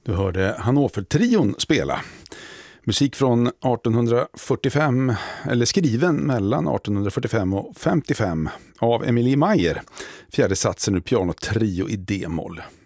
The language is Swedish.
Du hörde Hannover-trion spela. Musik från 1845, eller skriven mellan 1845 och 55 av Emilie Mayer. Fjärde satsen ur pianotrio i D-moll.